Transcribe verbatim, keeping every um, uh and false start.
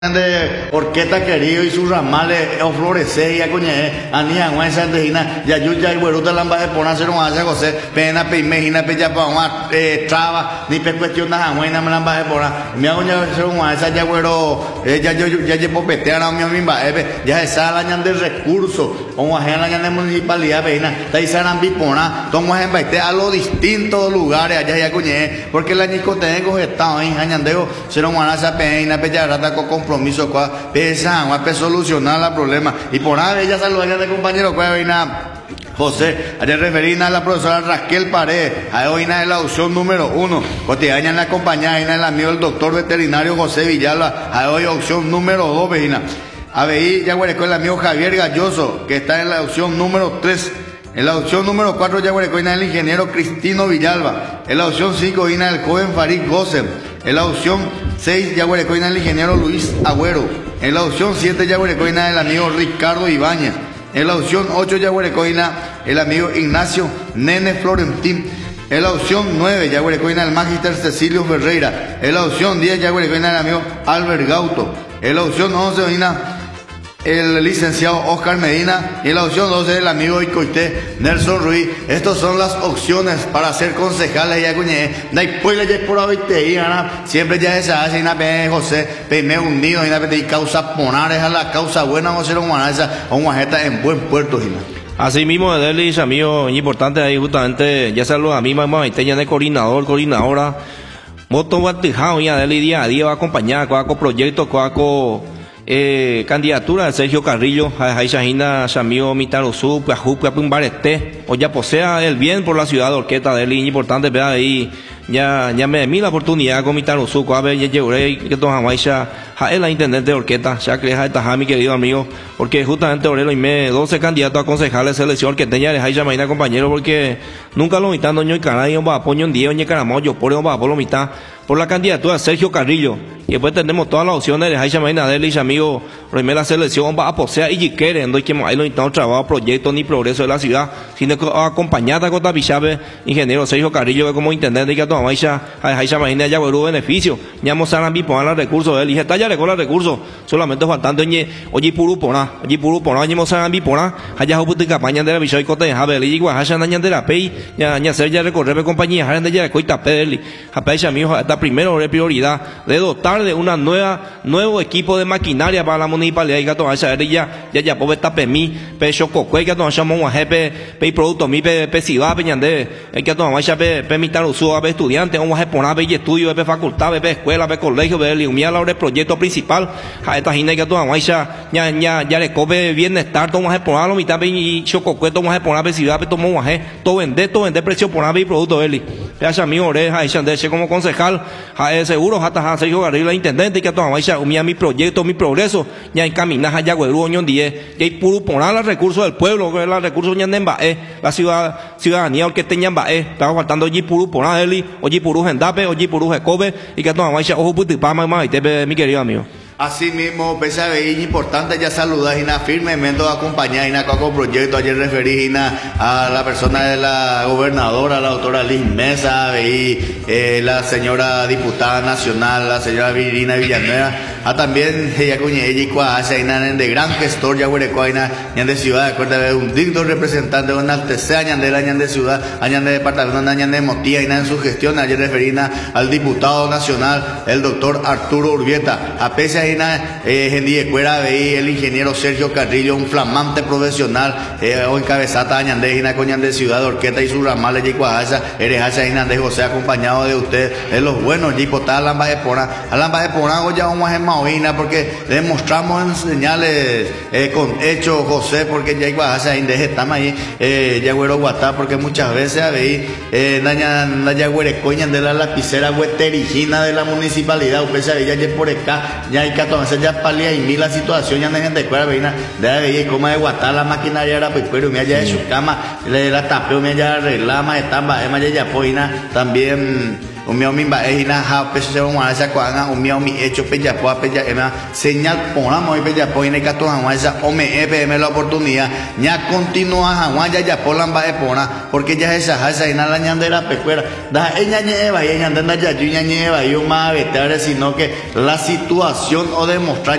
de orquesta querido y sus ramales o florece y acuñe anía guanza de hina ya yo ya güeruta lamba de poner hacer un hace José pena pe imagina pe ya pa una traba ni pe cuestión nada buena me lamba de poner mi aguña hacer un hace ya güero ya yo ya llevo petear a mi misma ya esa la ñan de recursos o a la ñan de municipalidad peina ahí se han bipona tomo en baite a los distintos lugares allá ya acuñe porque la nico tengo estado ahí añandeo se no van a esa peina pe ya rata con compromiso cuá pesa va a solucionar el problema y por nada ella saludó de compañero cuá vaina José, ayer referí a la profesora Raquel Pared, a hoy de la opción número uno, cotidiana en la compañía, en el amigo el doctor veterinario José Villalba, a hoy opción número dos, vecina. A ver, ya huele con el amigo Javier Galloso, que está en la opción número tres. En la opción número cuatro, ya huele con el ingeniero Cristino Villalba. En la opción cinco, viene el joven Farid Gossem. En la opción seis, ya huele con el ingeniero Luis Agüero. En la opción siete, ya huele con el amigo Ricardo Ibáñez. En la opción ocho, ya huele con el amigo Ignacio Nene Florentín. En la opción nueve, ya huele con el magister Cecilio Ferreira. En la opción diez, ya huele con el amigo Albert Gauto. En la opción once, viene el licenciado Oscar Medina y en la opción doce el amigo Icoité Nelson Ruiz. Estas son las opciones para ser concejales ya cuñé. Después le por ahorita siempre ya esa hace una pe José Peime unido y una pe causa ponares a la causa buena o ser un guanaza o un guajeta en buen puerto Gina. Así mismo, Delis, amigo, importante ahí justamente, ya saludos a mí, mamá, y de coordinador, coordinadora, voto batijado ya Delis día a día va a acompañar, con proyectos, con Eh, candidatura de Sergio Carrillo, a Shahina, Shamio, Mitarosu, Piajuca, Pumbarete, o ya posea el bien por la ciudad de Orqueta de Línea, importante, ¿verdad? Ahí ya, ya me di la oportunidad con Mitarosu, a ver, ya llegué, que todos Hamaisha, a él, la intendente de Orqueta, ya que es de mi querido amigo, porque justamente Orelo y me, doce candidatos a concejales de selección que tenía de Jaicha Maina, compañero, porque nunca lo mitad, no, y caray, un apoyo en día, y caramoyo, por un por lo mitad, por la candidatura de Sergio Carrillo. Y después tenemos todas las opciones de Jaicha Maina, de Elis, amigo, primera selección, va a poseer y quiere, no hay que ahí no estamos trabajo, proyectos ni progreso de la ciudad, sino que acompañada con Tapichabe, ingeniero Sergio Carrillo, que como intendente, y que toma Jaicha Maina, ya hubo beneficio, ya mostrarán bipolar los recursos de él, y está ya con los recursos, solamente faltando, oye, oye, puru pona, oye, puru pona, oye, mostrarán bipolar, allá hubo campaña de la visión y cote de Jabe, y guajacha, daña de la pei, ya, ya hacer ya recorrer de compañía, ya de ya de coita pedeli, a peixa, amigo, esta primero de prioridad, de dotar de una nueva, nuevo equipo de maquinaria para la municipalidad, y que toma esa ya, ya, ya, pobre tapemi, pe chococue, que toma chamo un jefe, pe producto, mi pe, pe siva, pe ñande, hay que toma esa pe, pe mitar uso, pe estudiante, vamos a poner pe estudio, pe facultad, pe escuela, pe colegio, pe liumia, la proyecto principal, a esta gente que toma esa, ya, ya, ya le cope bienestar, toma a poner lo mitad, pe y chococue, toma a poner pe siva, pe toma un jefe, todo vende, todo vende precio por nada, pe producto, eli, ya esa mi oreja, esa de como concejal, a seguro, hasta Sergio Garrido, la intendente, y que toma esa, umía mi proyecto, mi progreso, ya encaminar allá, güero, oñón diez, ya hay puro poner los recursos del pueblo, que los recursos ya en Bae, la ciudad, ciudadanía, el que tenía en Bae, estaba faltando allí puro poner, eli, oye, puro gendape, oye, puro jecobe, y que toma esa, ojo, putipama, mi querido amigo. Así mismo, pese a ver, importante ya saludar y firmemente acompañar y con proyecto. Ayer referí a la persona de la gobernadora, la doctora Liz Mesa, y eh, la señora diputada nacional, la señora Virina Villanueva, a también ella cuñe ella y cuaja, de gran gestor, ya huerecoina, ya de ciudad, de acuerdo, de un digno representante, un altecea, añan de añan de ciudad, añan de departamento, añan de motía, y en su gestión. Ayer referí al diputado nacional, el doctor Arturo Urbieta, a pese a Eh, el ingeniero Sergio Carrillo, un flamante profesional, eh, o encabezata Añandejina Coñan de Ciudad de Orqueta y sus ramales y Cuajaza, Erejaza y José, acompañado de ustedes, es los buenos, y por tal Alamba de Pona, Alamba de Pona, ya vamos a Maoína, porque demostramos en señales, eh, con hechos, José, porque ya hay Cuajaza, Indeje, estamos ahí, eh, ya güero Guatá, porque muchas veces habéis, eh, Naña, Naña Güerecoñan de la lapicera Hueterijina de la municipalidad, usted sabe, ya por acá, ya hay entonces ya palía y mí la situación ya no hay gente cuál veina de ahí como de guatar la maquinaria era pues pero me haya de su cama le la tapeo me haya arreglama estaba ema ya poina también umio mi ba ehina ha pe se wa sa kwa nga umio mi hecho pe ya po pe ya ema señal pona mo pe ya po ine ka to ha esa o me e pe me la oportunidad ña continúa ha ya ya po lamba e pona porque ya esa esa ina la ñandera pecuera da ella ñeva y ella anda ya yu ñeva y ma vetar sino que la situación o demostrar